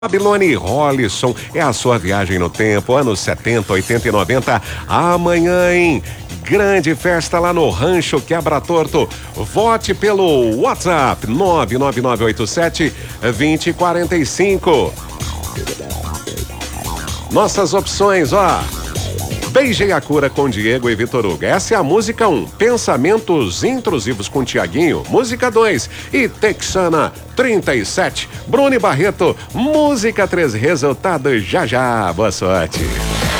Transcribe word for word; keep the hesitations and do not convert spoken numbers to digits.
Babilônia Rollisson, é a sua viagem no tempo, anos setenta, oitenta e noventa. Amanhã, hein? Grande festa lá no Rancho Quebra Torto. Vote pelo WhatsApp nove nove nove oito sete, dois zero quatro cinco. Nossas opções, ó. Beijei a Cura com Diego e Vitor Hugo. Essa é a música um. Pensamentos intrusivos com Tiaguinho. Música dois. E Texana trinta e sete. Bruno Barreto. Música três. Resultado já já. Boa sorte.